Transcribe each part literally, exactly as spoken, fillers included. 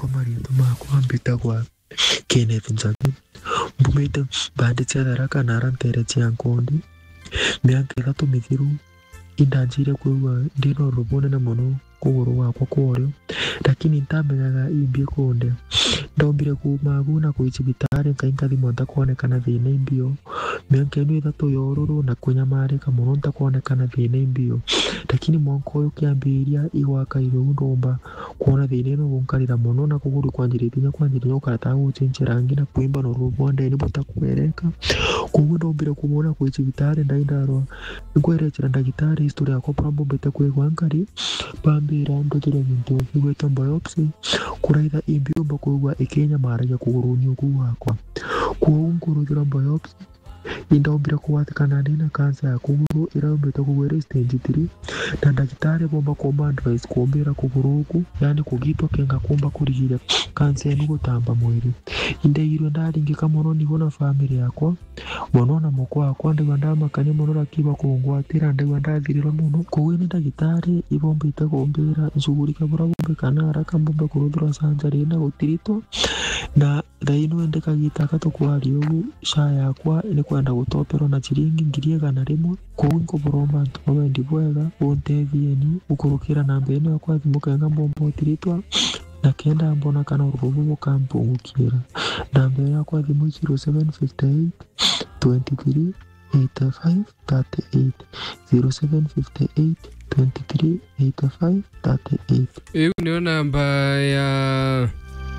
kwa marietu makwa mbitagwa Kenneth Njagi mbumite bande cia Tharaka na Rantere cia Nkondi mĩaka ĩthatũ mĩthiru indanjire kuigua ndino rubone na muno kuguru wakwa kworio lakini ntamenyaga imbie kunde ndombire kumagu na kuicibitari nkaingathi monta kuonekana thina imbio mĩaka ĩno ĩthatũ yororo na kunyamarĩka muno ntakuonekana thina imbio lakini mwaka ũyũ kĩambĩrĩria igwakairwo ndomba kuona thina ĩno gunkarĩra muno na kuguru kwanjĩrĩte nya kwanjĩrĩte ũkarata gũcenjia rangi na kuimba no rubonde ni butakuereka kuguo ndombire kumona kuicibitari ndaindarwa ngwerekera ndagitari historia yakwa prambo bete kwigwa nkari bambira ndogera bintu gweta biopsy kuraitha imbiomba kuigwa ikenya maragia kuguruni uku wakwa kuo ngurugera biopsy indaombira kuwatikana ndina kansa ya kuguru iraombeta kugwera stage three na ndagitari bomba kuomba advice kuombera kuguru uku yani kugitwa kenga kumba kurigire kansa enu gutamba mwiri indairwe ndaringika muno nigo na family yakwa muno na moko wakwa ndigwa ndamakania muno rakiba kungwatira ndigwa ndathirira muno kuwe ni ndagitari ibomba itagombera ncugurika bura bombe kana haraka bomba kuruthura sanjari na gutiritwa na thaino endekagita katukwari ugu sha yakwa ni kwenda gutopero na chiringi ngiri igana rimwe kuwe nkuburomba ntu babendi bwega untethie ukurukira namba ino yakwa thimu kenga bomba utiritwa na kenda mbona kana urubu bukampungukira namba yakwa thimu zero seven five eight twenty-three eighty-five thirty-eight zero seven five eight twenty-three eighty-five thirty-eight. Hiyo ni namba ya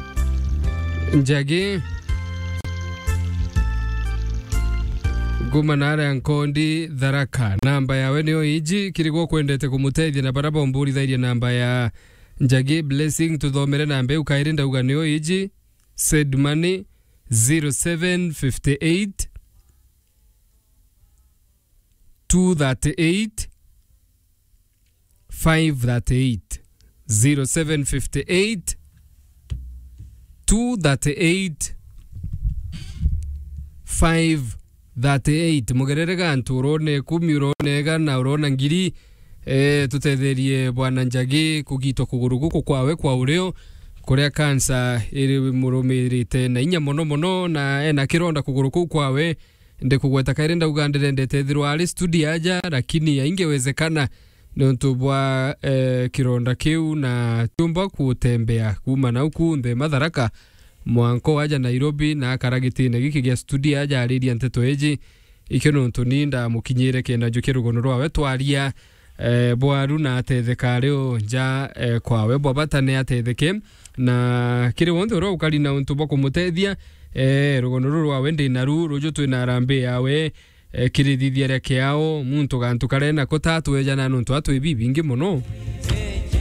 Njagi Guma nara ya Nkondi Tharaka. Namba yawe niyo iji kirigwo kwendete kumutethia na baraba mburi thairi namba ya Njagi Blessing tuthomere namba yu kairinda uga niyo iji said money zero seven five eight two thirty-eight five thirty-eight zero seven five eight two thirty-eight five thirty-eight mugerere gantu urone kumi urone gana urona ngiri eh tutetherie bwana Njagi kugitwa kuguru guko kwawe kwa ureo kuria kansa iri murumirite na inya mono mono na ena kironda kuguru ku kwawe nde kugweta kairenda ugandire ndetethirwa ali studio aja lakini yaingewezekana nontu bwa eh, kironda kiu na tumba kutembea kuma na uku nde Matharaka mwanko aja Nairobi na karagitine giki gya studio aja ariria nteto eji ikyo nontu ninda mukinyire kenda njuke rugono rwawe twaria eh, bwaru na atetheka leo nja eh, kwawe bwabatane atetheke na kire wonde ro ukali na untu bwa kumutethia eh, rugono rwawe ndi naru rujo twina rambe yawe eh, kirithithia reke yao muntu gantu karena ko tatu eja na nontu atu ibi bingi muno